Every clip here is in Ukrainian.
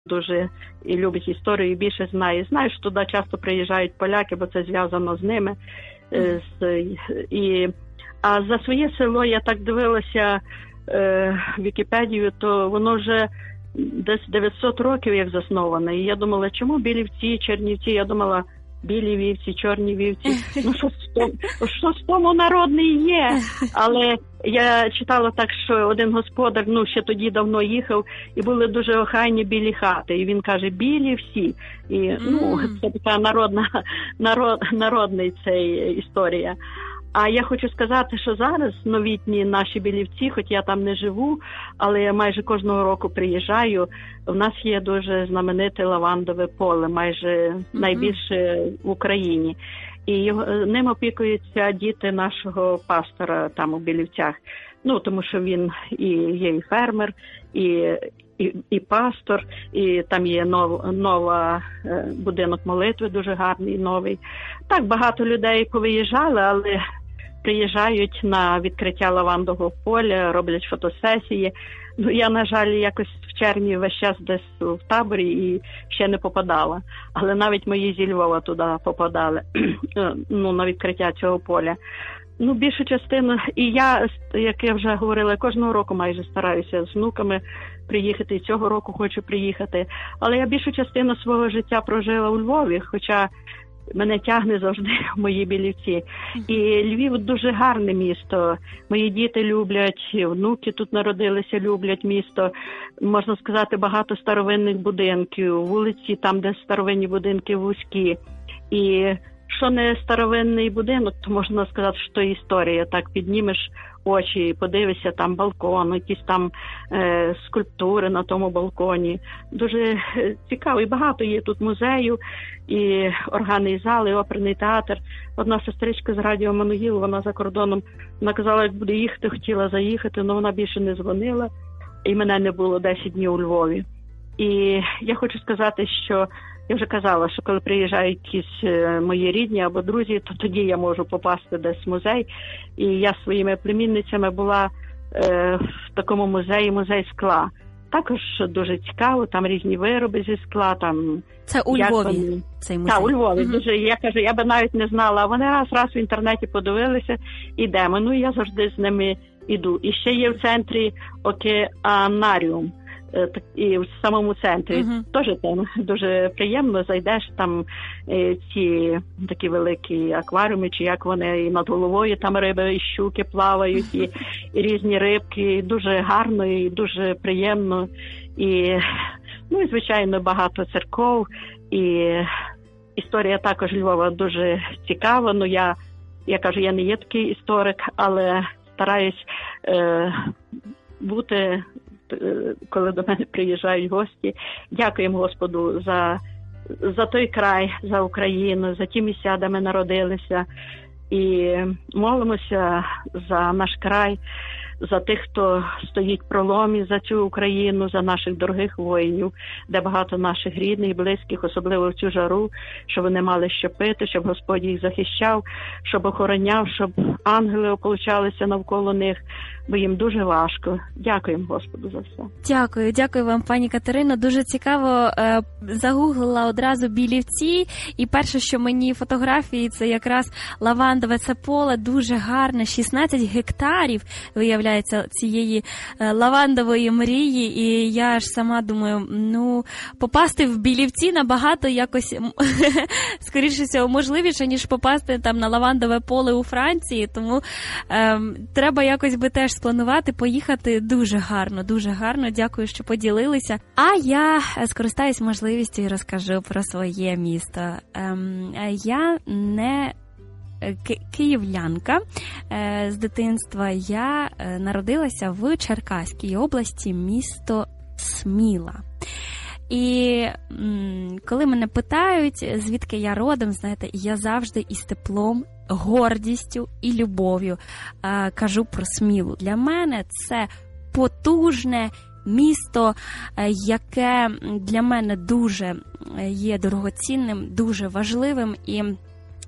дуже і любить історію, і більше знає. Знаю, що туди часто приїжджають поляки, бо це зв'язано з ними. А за своє село я так дивилася Вікіпедію, то воно вже десь 900 років як засноване. І я думала, чому Білівці, Чернівці? Я думала, білі вівці, чорні вівці. Ну, що з тому народний є? Але я читала так, що один господар, ще тоді давно їхав, і були дуже охайні білі хати. І він каже, білі всі. І, це така народна цей історія. А я хочу сказати, що зараз новітні наші Білівці, хоч я там не живу, але я майже кожного року приїжджаю, в нас є дуже знамените лавандове поле, майже найбільше в Україні. І ним опікуються діти нашого пастора там у Білівцях. Тому що він є і фермер, і пастор, і там є нова будинок молитви, дуже гарний, новий. Так, багато людей повиїжджали, але приїжджають на відкриття лавандового поля, роблять фотосесії. Я, на жаль, якось в червні весь час десь в таборі і ще не попадала. Але навіть мої зі Львова туди попадали, на відкриття цього поля. Більшу частину, і я, як я вже говорила, кожного року майже стараюся з внуками приїхати, і цього року хочу приїхати. Але я більшу частину свого життя прожила у Львові, хоча мене тягне завжди в мої Білівці. І Львів дуже гарне місто. Мої діти люблять, внуки тут народилися, люблять місто. Можна сказати, багато старовинних будинків, вулиці там, де старовинні будинки вузькі. І що не старовинний будинок, то можна сказати, що то історія. Так піднімеш очі, подивишся, там балкон, якісь там скульптури на тому балконі. Дуже цікаво. І багато є тут музею, і органний зал, і оперний театр. Одна сестричка з радіо Мануїл, вона за кордоном, вона казала, як буде їхати, хотіла заїхати, але вона більше не дзвонила. І мене не було 10 днів у Львові. І я хочу сказати, що я вже казала, що коли приїжджають якісь мої рідні або друзі, то тоді я можу попасти десь в музей. І я з своїми племінницями була в такому музеї, музей скла. Також дуже цікаво, там різні вироби зі скла. Там це у Львові, цей музей? Так, у Львові. Дуже, я кажу, я би навіть не знала. А вони раз в інтернеті подивилися, ідемо. Я завжди з ними іду. І ще є в центрі океанаріум. І в самому центрі теж там дуже приємно, зайдеш, там ці такі великі акваріуми, чи як вони, і над головою там риби, і щуки плавають, і різні рибки, дуже гарно і дуже приємно. І, звичайно, багато церков, і історія також Львова дуже цікава. Я кажу, я не є такий історик, але стараюсь бути, коли до мене приїжджають гості. Дякуємо Господу за той край, за Україну, за ті місця, де ми народилися. І молимося за наш край, за тих, хто стоїть в проломі за цю Україну, за наших дорогих воїнів, де багато наших рідних, близьких, особливо в цю жару, щоб вони мали що пити, щоб Господь їх захищав, щоб охороняв, щоб ангели ополчалися навколо них, бо їм дуже важко. Дякуємо Господу за все. Дякую вам, пані Катерино. Дуже цікаво, загуглила одразу Білівці, і перше, що мені фотографії, це якраз лавандове це поле, дуже гарне, 16 гектарів, виявляється, цієї лавандової мрії, і я ж сама думаю, попасти в Білівці набагато якось, скоріше всього, можливіше, ніж попасти там на лавандове поле у Франції, тому треба якось би теж спланувати, поїхати. Дуже гарно, дякую, що поділилися. А я скористаюсь можливістю і розкажу про своє місто. Я не київлянка з дитинства. Я народилася в Черкаській області, місто Сміла. І коли мене питають, звідки я родом, знаєте, я завжди із теплом, гордістю і любов'ю кажу про Смілу. Для мене це потужне місто, яке для мене дуже є дорогоцінним, дуже важливим. І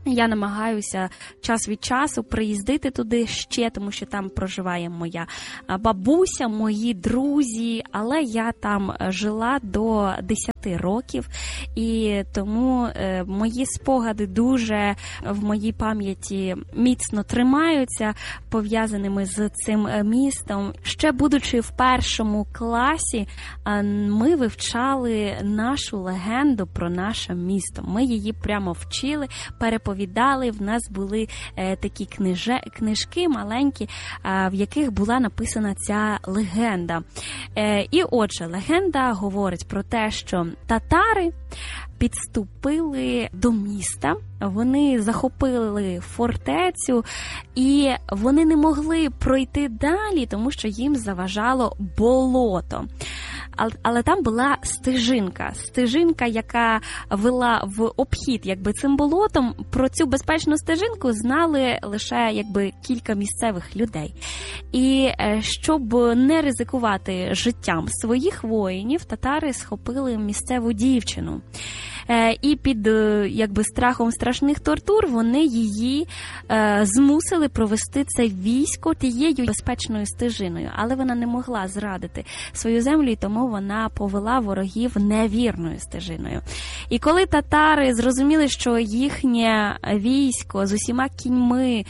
Я намагаюся час від часу приїздити туди ще, тому що там проживає моя бабуся, мої друзі, але я там жила до 10 років, і тому мої спогади дуже в моїй пам'яті міцно тримаються, пов'язаними з цим містом. Ще будучи в 1 класі, ми вивчали нашу легенду про наше місто. Ми її прямо вчили, переповідали. В нас були такі книжки маленькі, в яких була написана ця легенда. І отже, легенда говорить про те, що татари підступили до міста, вони захопили фортецю, і вони не могли пройти далі, тому що їм заважало болото. Але там була стежинка, яка вела в обхід цим болотом. Про цю безпечну стежинку знали лише кілька місцевих людей. І щоб не ризикувати життям своїх воїнів, татари схопили місцеву дівчину. І під страхом страшних тортур вони її змусили провести це військо тією безпечною стежиною. Але вона не могла зрадити свою землю, і тому вона повела ворогів невірною стежиною. І коли татари зрозуміли, що їхнє військо з усіма кіньми,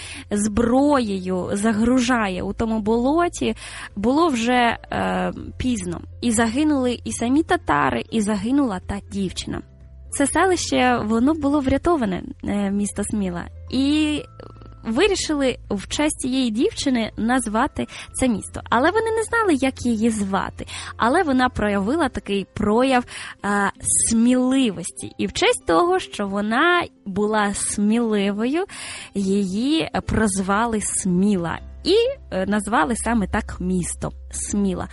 зброєю загружає у тому болоті, було вже пізно. І загинули і самі татари, і загинула та дівчина. Це селище, воно було врятоване, місто Сміла, і вирішили в честь цієї дівчини назвати це місто. Але вони не знали, як її звати. Але вона проявила такий прояв сміливості. І в честь того, що вона була сміливою, її прозвали Сміла. І назвали саме так місто Сміла.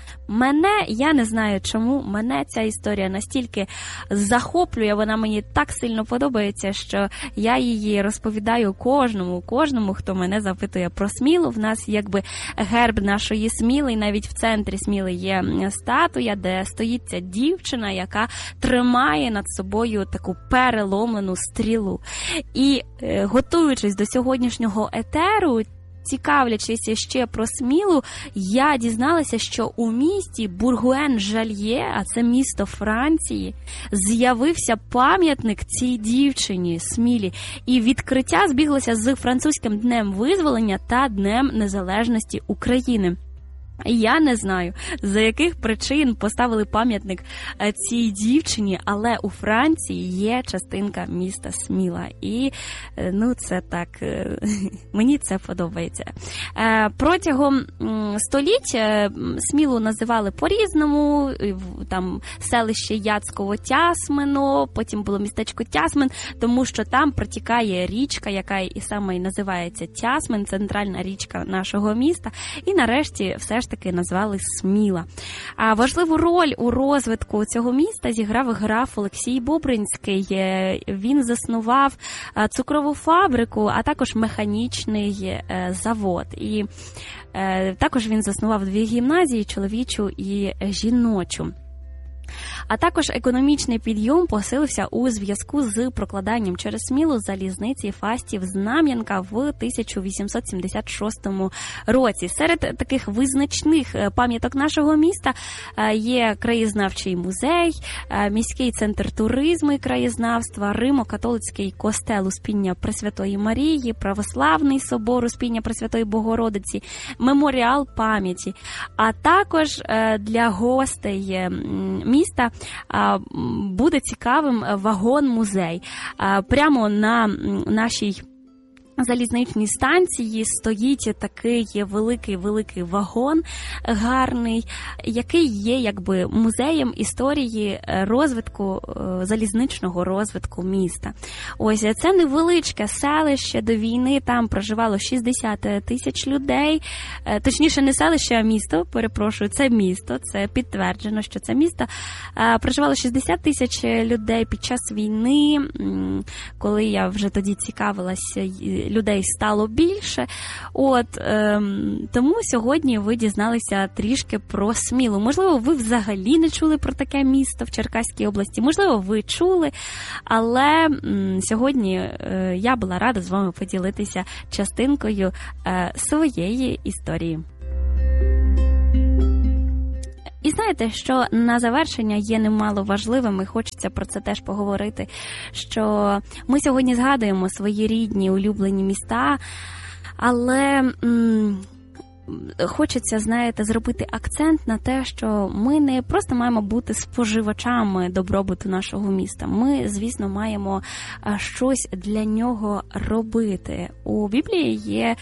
Я не знаю чому, мене ця історія настільки захоплює, вона мені так сильно подобається, що я її розповідаю кожному, хто мене запитує про Смілу. В нас герб нашої Сміли, і навіть в центрі Сміли є статуя, де стоїть ця дівчина, яка тримає над собою таку переломлену стрілу. І готуючись до сьогоднішнього етеру, цікавлячись ще про Смілу, я дізналася, що у місті Бургуен-Жальє, а це місто Франції, з'явився пам'ятник цій дівчині Смілі. І відкриття збіглося з французьким Днем Визволення та Днем Незалежності України. Я не знаю, за яких причин поставили пам'ятник цій дівчині, але у Франції є частинка міста Сміла. І, це так, мені це подобається. Протягом століть Смілу називали по-різному, там селище Яцково-Тясмино, потім було містечко Тясмин, тому що там протікає річка, яка і саме і називається Тясмин, центральна річка нашого міста, і нарешті все ж таки назвали Сміла. А важливу роль у розвитку цього міста зіграв граф Олексій Бобринський. Він заснував цукрову фабрику, а також механічний завод. І також він заснував 2 гімназії, чоловічу і жіночу. А також економічний підйом посилився у зв'язку з прокладанням через Смілу залізниці Фастів-Знам'янка в 1876 році. Серед таких визначних пам'яток нашого міста є краєзнавчий музей, міський центр туризму і краєзнавства, Римо-католицький костел Успіння Пресвятої Марії, православний собор Успіння Пресвятої Богородиці, меморіал пам'яті. А також для гостей міста буде цікавим вагон-музей. Прямо на нашій залізничній станції стоїть такий великий вагон гарний, який є музеєм історії розвитку, залізничного розвитку міста. Ось це невеличке селище, до війни там проживало 60 тисяч людей, точніше не селище, а місто, перепрошую, це місто, це підтверджено, що це місто. Проживало 60 тисяч людей під час війни, коли я вже тоді цікавилася людей стало більше. Тому сьогодні ви дізналися трішки про Смілу. Можливо, ви взагалі не чули про таке місто в Черкаській області, можливо, ви чули, але сьогодні я була рада з вами поділитися частинкою своєї історії. І знаєте, що на завершення є немало важливим, і хочеться про це теж поговорити, що ми сьогодні згадуємо свої рідні, улюблені міста, але хочеться, знаєте, зробити акцент на те, що ми не просто маємо бути споживачами добробуту нашого міста. Ми, звісно, маємо щось для нього робити. У Біблії є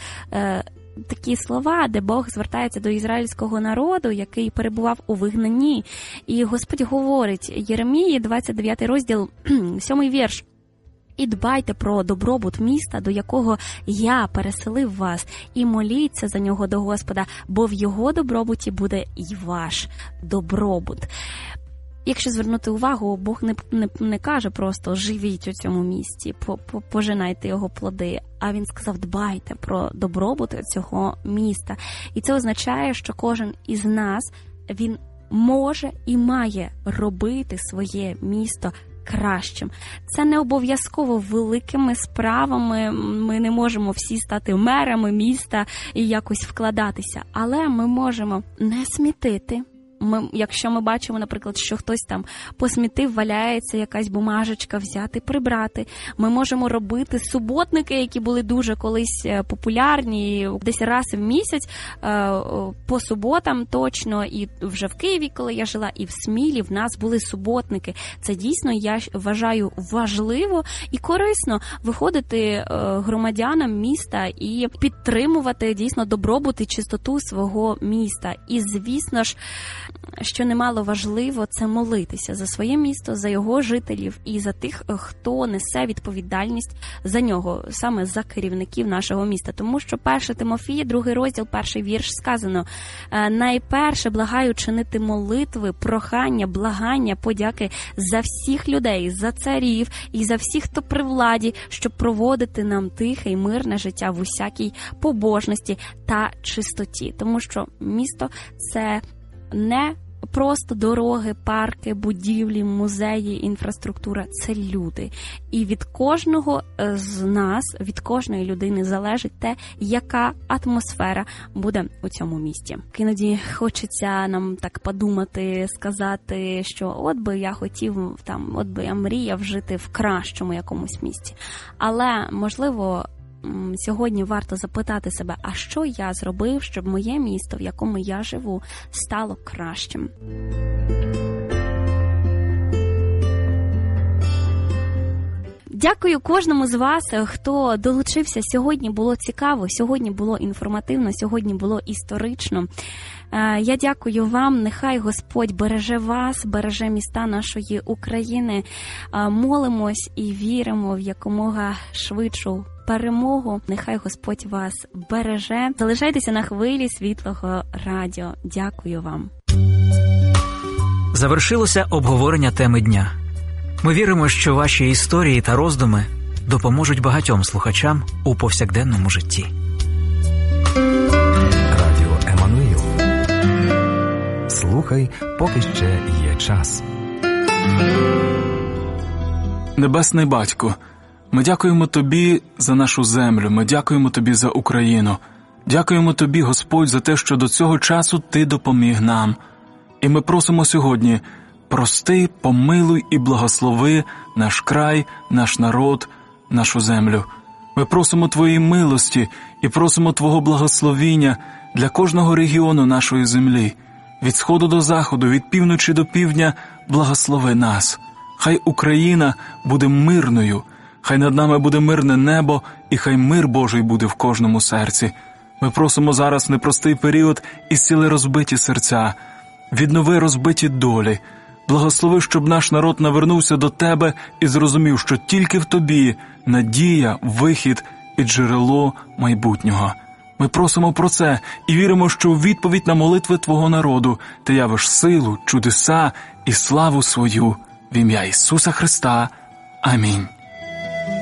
такі слова, де Бог звертається до ізраїльського народу, який перебував у вигнанні. І Господь говорить, Єремії, 29 розділ, 7 вірш. «І дбайте про добробут міста, до якого я переселив вас, і моліться за нього до Господа, бо в його добробуті буде і ваш добробут». Якщо звернути увагу, Бог не каже просто «живіть у цьому місті, пожинайте його плоди», а він сказав «дбайте про добробут цього міста». І це означає, що кожен із нас, він може і має робити своє місто кращим. Це не обов'язково великими справами, ми не можемо всі стати мерами міста і якось вкладатися, але ми можемо не смітити. Якщо ми бачимо, наприклад, що хтось там посмітив, валяється якась бумажечка, взяти, прибрати. Ми можемо робити суботники, які були дуже колись популярні, десь раз в місяць, по суботам точно, і вже в Києві, коли я жила, і в Смілі в нас були суботники. Це дійсно, я вважаю, важливо і корисно виходити громадянам міста і підтримувати дійсно добробут і чистоту свого міста. І, звісно ж, що немало важливо, це молитися за своє місто, за його жителів і за тих, хто несе відповідальність за нього, саме за керівників нашого міста. Тому що 1 Тимофія, 2 розділ, 1 вірш сказано: «Найперше благаю чинити молитви, прохання, благання, подяки за всіх людей, за царів і за всіх, хто при владі, щоб проводити нам тихе й мирне життя в усякій побожності та чистоті». Тому що місто – це не просто дороги, парки, будівлі, музеї, інфраструктура – це люди. І від кожного з нас, від кожної людини залежить те, яка атмосфера буде у цьому місті. Іноді хочеться нам так подумати, сказати, що от би я хотів, от би я мріяв жити в кращому якомусь місті. Але, можливо, сьогодні варто запитати себе, а що я зробив, щоб моє місто, в якому я живу, стало кращим? Дякую кожному з вас, хто долучився. Сьогодні було цікаво, сьогодні було інформативно, сьогодні було історично. Я дякую вам, нехай Господь береже вас, береже міста нашої України. Молимось і віримо в якомога швидшу перемогу. Нехай Господь вас береже. Залишайтеся на хвилі Світлого радіо. Дякую вам. Завершилося обговорення теми дня. Ми віримо, що ваші історії та роздуми допоможуть багатьом слухачам у повсякденному житті. Радіо Еммануїл. Слухай, поки ще є час. Небесний Батько, ми дякуємо Тобі за нашу землю, ми дякуємо Тобі за Україну. Дякуємо Тобі, Господь, за те, що до цього часу Ти допоміг нам. І ми просимо сьогодні: прости, помилуй і благослови наш край, наш народ, нашу землю. Ми просимо Твоєї милості і просимо Твого благословіння для кожного регіону нашої землі. Від сходу до заходу, від півночі до півдня благослови нас. Хай Україна буде мирною, хай над нами буде мирне небо і хай мир Божий буде в кожному серці. Ми просимо зараз непростий період ісціли розбиті серця, віднови розбиті долі. Благослови, щоб наш народ навернувся до Тебе і зрозумів, що тільки в Тобі надія, вихід і джерело майбутнього. Ми просимо про це і віримо, що у відповідь на молитви Твого народу Ти явиш силу, чудеса і славу свою в ім'я Ісуса Христа. Амінь.